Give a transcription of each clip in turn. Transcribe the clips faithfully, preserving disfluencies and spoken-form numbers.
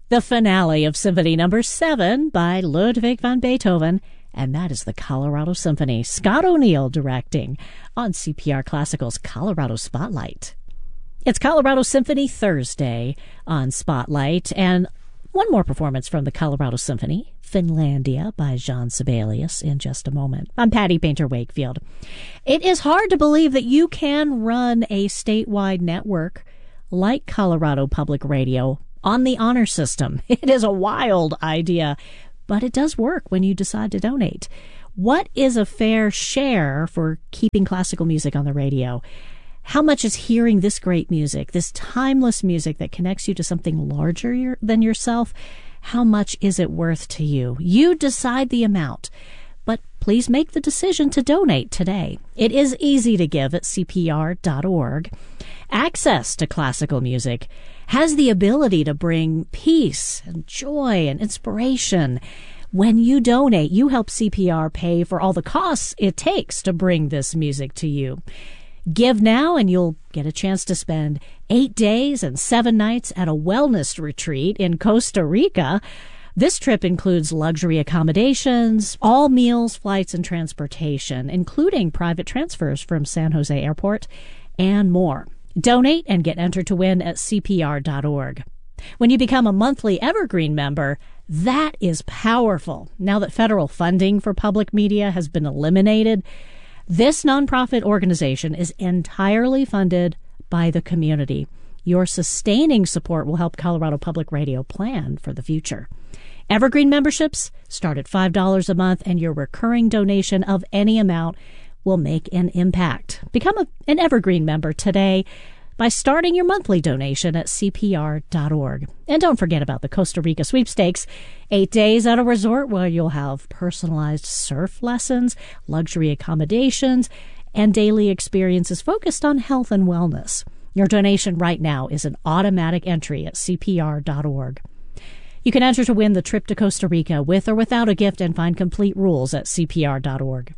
the finale of Symphony Number seven by Ludwig van Beethoven, and that is the Colorado Symphony. Scott O'Neill directing on C P R Classical's Colorado Spotlight. It's Colorado Symphony Thursday on Spotlight, and one more performance from the Colorado Symphony, Finlandia by Jean Sibelius, in just a moment. I'm Patty Painter Wakefield. It is hard to believe that you can run a statewide network like Colorado Public Radio on the honor system. It is a wild idea, but it does work when you decide to donate. What is a fair share for keeping classical music on the radio? How much is hearing this great music, this timeless music that connects you to something larger than yourself? How much is it worth to you? You decide the amount, but please make the decision to donate today. It is easy to give at C P R dot org. Access to classical music has the ability to bring peace and joy and inspiration. When you donate, you help C P R pay for all the costs it takes to bring this music to you. Give now and you'll get a chance to spend eight days and seven nights at a wellness retreat in Costa Rica. This trip includes luxury accommodations, all meals, flights, and transportation, including private transfers from San Jose Airport, and more. Donate and get entered to win at C P R dot org. When you become a monthly Evergreen member, that is powerful. Now that federal funding for public media has been eliminated, this nonprofit organization is entirely funded by the community. Your sustaining support will help Colorado Public Radio plan for the future. Evergreen memberships start at five dollars a month, and your recurring donation of any amount will make an impact. Become a, an Evergreen member today by starting your monthly donation at C P R dot org. And don't forget about the Costa Rica sweepstakes. Eight days at a resort where you'll have personalized surf lessons, luxury accommodations, and daily experiences focused on health and wellness. Your donation right now is an automatic entry at C P R dot org. You can enter to win the trip to Costa Rica with or without a gift and find complete rules at C P R dot org.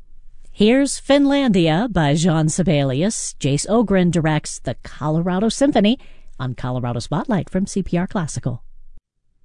Here's Finlandia by Jean Sibelius. Jace Ogren directs the Colorado Symphony on Colorado Spotlight from C P R Classical.